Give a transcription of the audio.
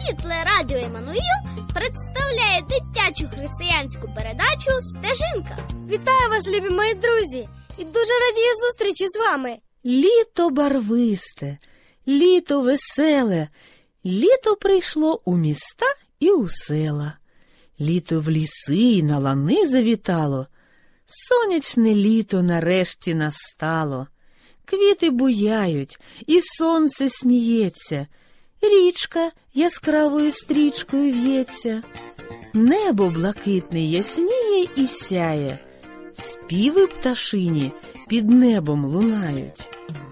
Світле радіо Еммануїл представляє дитячу християнську передачу «Стежинка». Вітаю вас, любі мої друзі! І дуже радію зустрічі з вами. Літо барвисте, літо веселе, літо прийшло у міста і у села. Літо в ліси і на лани завітало, сонячне літо нарешті настало. Квіти буяють, і сонце сміється, річка яскравою стрічкою в'ється. Небо блакитне ясніє і сяє, співи пташині під небом лунають.